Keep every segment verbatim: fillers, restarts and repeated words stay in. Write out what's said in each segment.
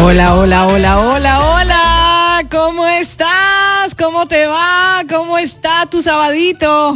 Hola, hola, hola, hola, hola. ¿Cómo estás? ¿Cómo te va? ¿Cómo está tu sabadito?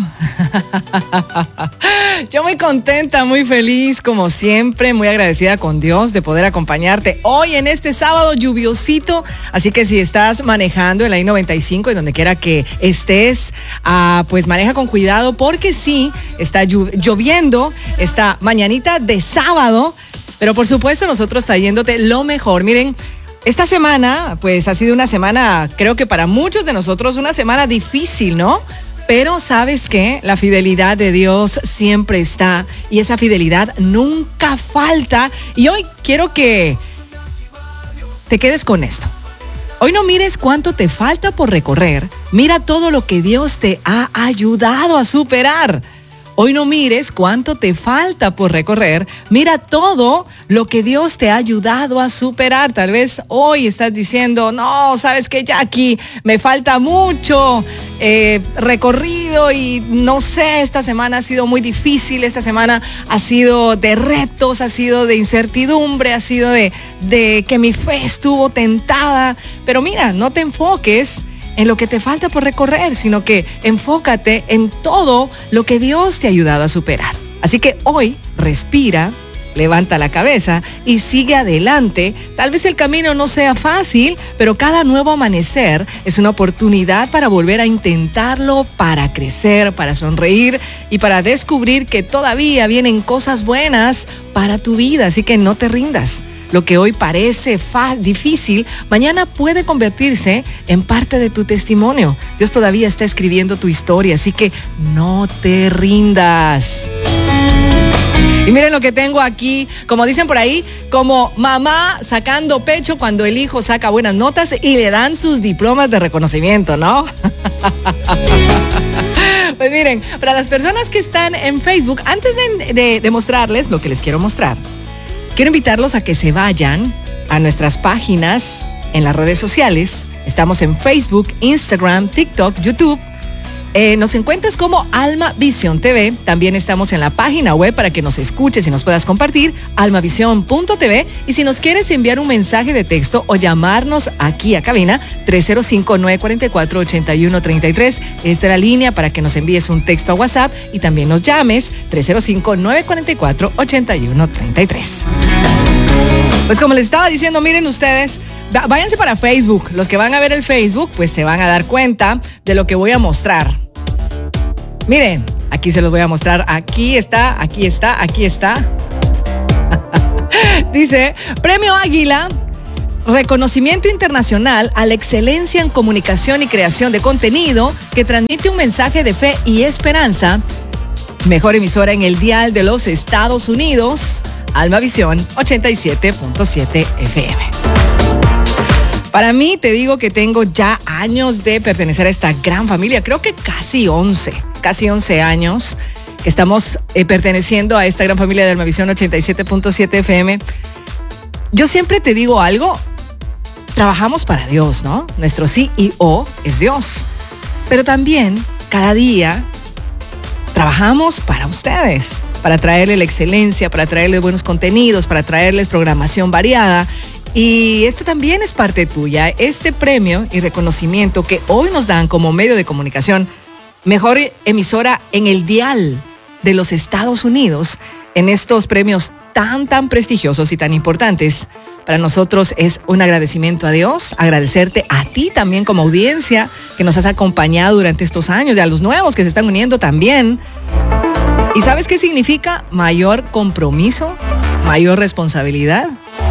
Yo muy contenta, muy feliz, como siempre, muy agradecida con Dios de poder acompañarte hoy en este sábado lluviosito. Así que si estás manejando en la I noventa y cinco y donde quiera que estés, uh, pues maneja con cuidado porque sí, está lloviendo esta mañanita de sábado. Pero por supuesto nosotros trayéndote lo mejor. Miren, esta semana pues ha sido una semana, creo que para muchos de nosotros, una semana difícil, ¿no? Pero ¿sabes qué? La fidelidad de Dios siempre está y esa fidelidad nunca falta. Y hoy quiero que te quedes con esto. Hoy no mires cuánto te falta por recorrer, mira todo lo que Dios te ha ayudado a superar. Hoy no mires cuánto te falta por recorrer, mira todo lo que Dios te ha ayudado a superar. Tal vez hoy estás diciendo, no, ¿sabes qué, Jackie? Me falta mucho eh, recorrido y no sé, esta semana ha sido muy difícil, esta semana ha sido de retos, ha sido de incertidumbre, ha sido de, de que mi fe estuvo tentada. Pero mira, no te enfoques en lo que te falta por recorrer, sino que enfócate en todo lo que Dios te ha ayudado a superar. Así que hoy respira, levanta la cabeza y sigue adelante. Tal vez el camino no sea fácil, pero cada nuevo amanecer es una oportunidad para volver a intentarlo, para crecer, para sonreír y para descubrir que todavía vienen cosas buenas para tu vida. Así que no te rindas. Lo que hoy parece fa- difícil, mañana puede convertirse en parte de tu testimonio. Dios todavía está escribiendo tu historia, así que no te rindas. Y miren lo que tengo aquí, como dicen por ahí, como mamá sacando pecho cuando el hijo saca buenas notas y le dan sus diplomas de reconocimiento, ¿no? Pues miren, para las personas que están en Facebook, antes de, de, de mostrarles lo que les quiero mostrar, quiero invitarlos a que se vayan a nuestras páginas en las redes sociales. Estamos en Facebook, Instagram, TikTok, YouTube. Eh, nos encuentras como Alma Visión T V. También estamos en la página web para que nos escuches y nos puedas compartir, almavisión punto t v. Y si nos quieres enviar un mensaje de texto o llamarnos aquí a cabina, tres cero cinco, nueve cuatro cuatro, ocho uno tres tres. Esta es la línea para que nos envíes un texto a WhatsApp y también nos llames, tres cero cinco, nueve cuatro cuatro, ocho uno tres tres. Pues como les estaba diciendo, miren ustedes, váyanse para Facebook. Los que van a ver el Facebook, pues se van a dar cuenta de lo que voy a mostrar. Miren, aquí se los voy a mostrar. Aquí está, aquí está, aquí está. Dice, Premio Águila, reconocimiento internacional a la excelencia en comunicación y creación de contenido que transmite un mensaje de fe y esperanza. Mejor emisora en el dial de los Estados Unidos, Alma Visión ochenta y siete punto siete F M. Para mí, te digo que tengo ya años de pertenecer a esta gran familia, creo que casi once, casi once años que estamos eh, perteneciendo a esta gran familia de Almavisión ochenta y siete punto siete F M. Yo siempre te digo algo, trabajamos para Dios, ¿no? Nuestro C E O es Dios, pero también cada día trabajamos para ustedes, para traerles la excelencia, para traerles buenos contenidos, para traerles programación variada. Y esto también es parte tuya, este premio y reconocimiento que hoy nos dan como medio de comunicación, mejor emisora en el dial de los Estados Unidos, en estos premios tan, tan prestigiosos y tan importantes. Para nosotros es un agradecimiento a Dios, agradecerte a ti también como audiencia que nos has acompañado durante estos años y a los nuevos que se están uniendo también. ¿Y sabes qué significa? Mayor compromiso, mayor responsabilidad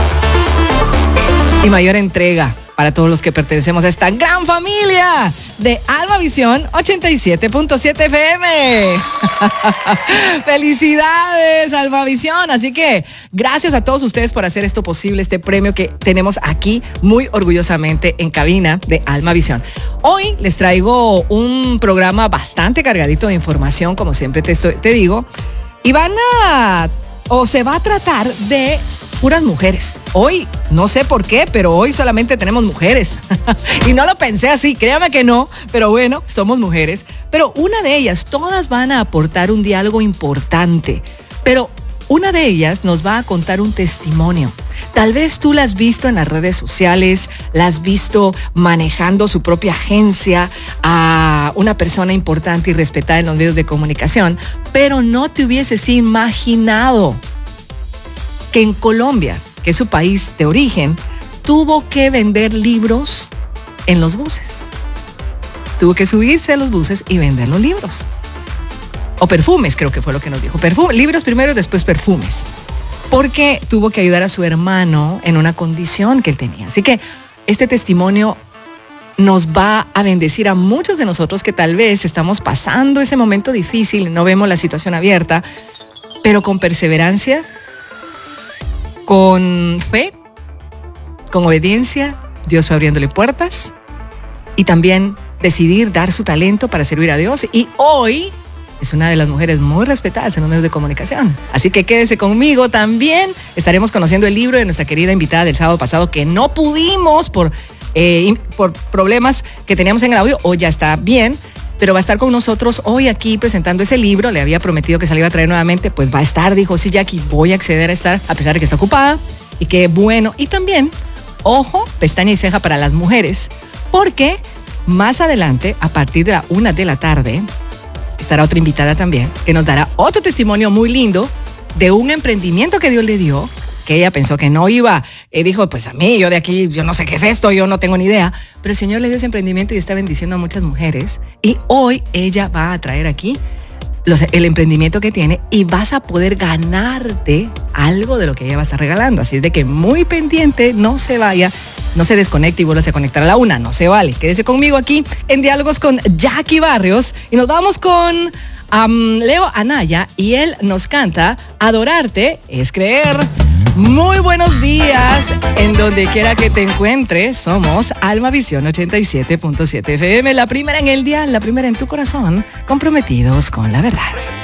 y mayor entrega para todos los que pertenecemos a esta gran familia de Alma Visión ochenta y siete punto siete F M. ¡Felicidades, Alma Visión! Así que gracias a todos ustedes por hacer esto posible, este premio que tenemos aquí muy orgullosamente en cabina de Alma Visión. Hoy les traigo un programa bastante cargadito de información, como siempre te, estoy, te digo, y van a, o se va a tratar de puras mujeres. Hoy, no sé por qué, pero hoy solamente tenemos mujeres. Y no lo pensé así, créame que no, pero bueno, somos mujeres. Pero una de ellas, todas van a aportar un diálogo importante. Pero una de ellas nos va a contar un testimonio. Tal vez tú la has visto en las redes sociales, la has visto manejando su propia agencia, a una persona importante y respetada en los medios de comunicación, pero no te hubieses imaginado que en Colombia, que es su país de origen, tuvo que vender libros en los buses. Tuvo que subirse a los buses y vender los libros. O perfumes, creo que fue lo que nos dijo. Perfume, libros primero y después perfumes. Porque tuvo que ayudar a su hermano en una condición que él tenía. Así que este testimonio nos va a bendecir a muchos de nosotros que tal vez estamos pasando ese momento difícil, no vemos la situación abierta, pero con perseverancia, con fe, con obediencia, Dios fue abriéndole puertas y también decidir dar su talento para servir a Dios. Y hoy es una de las mujeres muy respetadas en los medios de comunicación. Así que quédese conmigo también. Estaremos conociendo el libro de nuestra querida invitada del sábado pasado que no pudimos por, eh, por problemas que teníamos en el audio. Hoy ya está bien, pero va a estar con nosotros hoy aquí presentando ese libro. Le había prometido que se le iba a traer nuevamente. Pues va a estar, dijo, sí, Jackie, voy a acceder a estar, a pesar de que está ocupada. Y qué bueno. Y también, ojo, pestaña y ceja para las mujeres, porque más adelante, a partir de la una de la tarde, estará otra invitada también, que nos dará otro testimonio muy lindo de un emprendimiento que Dios le dio, que ella pensó que no iba, y dijo, pues a mí, yo de aquí, yo no sé qué es esto, yo no tengo ni idea, pero el Señor le dio ese emprendimiento y está bendiciendo a muchas mujeres, y hoy ella va a traer aquí los, el emprendimiento que tiene y vas a poder ganarte algo de lo que ella va a estar regalando, así es de que muy pendiente, no se vaya, no se desconecte y vuelva a conectar a la una, no se vale. Quédese conmigo aquí en Diálogos con Jackie Barrios y nos vamos con um, Leo Anaya y él nos canta Adorarte es creer. Muy buenos días en donde quiera que te encuentres. Somos Alma Visión ochenta y siete punto siete F M, la primera en el dial, la primera en tu corazón, comprometidos con la verdad.